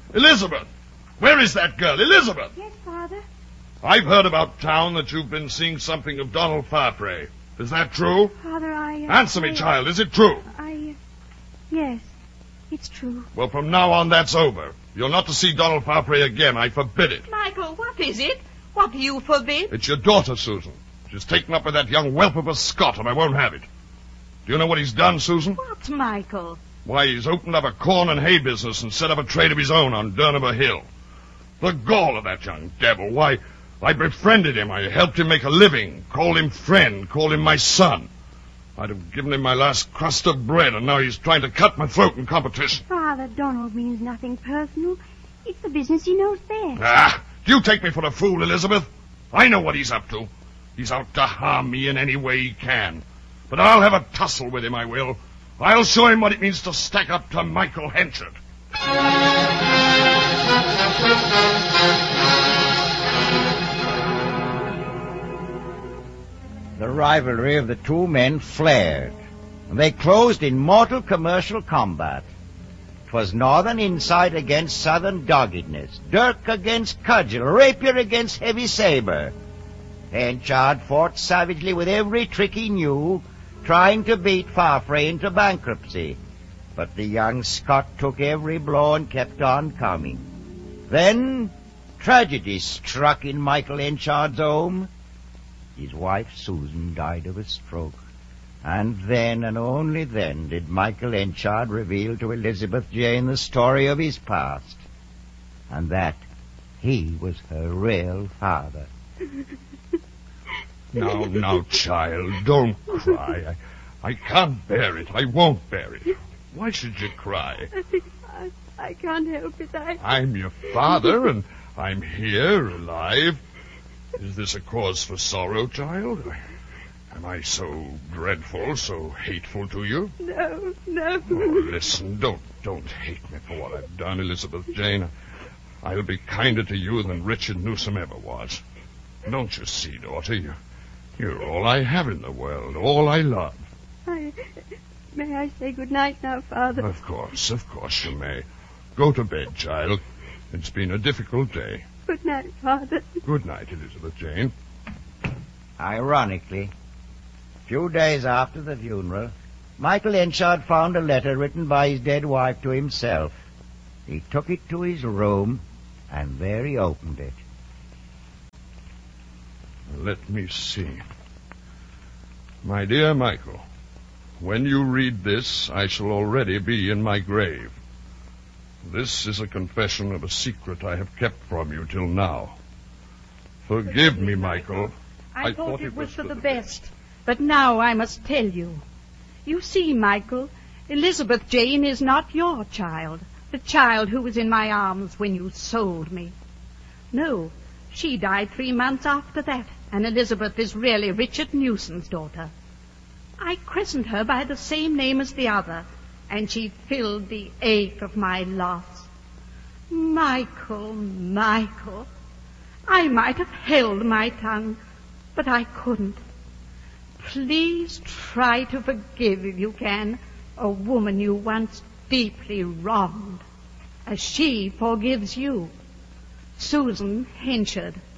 Elizabeth! Where is that girl? Elizabeth! Yes, Father. I've heard about town that you've been seeing something of Donald Farfrae. Is that true? Father, Answer me, child. Is it true? Yes, it's true. Well, from now on, that's over. You're not to see Donald Farfrae again. I forbid it. Michael, what is it? What do you forbid? It's your daughter, Susan. She's taken up with that young whelp of a Scot, and I won't have it. Do you know what he's done, Susan? What, Michael? Why, he's opened up a corn and hay business and set up a trade of his own on Durnover Hill. The gall of that young devil. Why, I befriended him. I helped him make a living, called him friend, called him my son. I'd have given him my last crust of bread, and now he's trying to cut my throat in competition. Father, Donald means nothing personal. It's the business he knows best. Ah, do you take me for a fool, Elizabeth? I know what he's up to. He's out to harm me in any way he can. But I'll have a tussle with him, I will. I'll show him what it means to stack up to Michael Henchard. The rivalry of the two men flared, and they closed in mortal commercial combat. 'Twas northern insight against southern doggedness, dirk against cudgel, rapier against heavy saber. Henchard fought savagely with every trick he knew, trying to beat Farfrae into bankruptcy. But the young Scot took every blow and kept on coming. Then tragedy struck in Michael Henchard's home. His wife, Susan, died of a stroke. And then, and only then, did Michael Henchard reveal to Elizabeth Jane the story of his past. And that he was her real father. Now, child, don't cry. I can't bear it. I won't bear it. Why should you cry? I can't help it. I'm your father, and I'm here, alive. Is this a cause for sorrow, child? Am I so dreadful, so hateful to you? No. Oh, listen, don't hate me for what I've done, Elizabeth Jane. I'll be kinder to you than Richard Newsom ever was. Don't you see, daughter? You're all I have in the world, all I love. May I say good night now, Father? Of course you may. Go to bed, child. It's been a difficult day. Good night, Father. Good night, Elizabeth Jane. Ironically, a few days after the funeral, Michael Henchard found a letter written by his dead wife to himself. He took it to his room, and there he opened it. Let me see. My dear Michael, when you read this, I shall already be in my grave. This is a confession of a secret I have kept from you till now. Forgive me, Michael. I thought it was for the best, but now I must tell you. You see, Michael, Elizabeth Jane is not your child, the child who was in my arms when you sold me. No, she died 3 months after that, and Elizabeth is really Richard Newsom's daughter. I christened her by the same name as the other, and she filled the ache of my loss. Michael, I might have held my tongue, but I couldn't. Please try to forgive, if you can, a woman you once deeply wronged, as she forgives you. Susan Henchard.